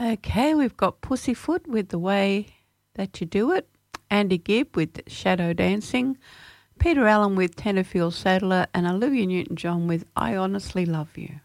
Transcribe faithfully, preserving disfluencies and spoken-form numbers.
Okay, we've got Pussyfoot with The Way That You Do It, Andy Gibb with Shadow Dancing, Peter Allen with Tenterfield Saddler, and Olivia Newton-John with I Honestly Love You.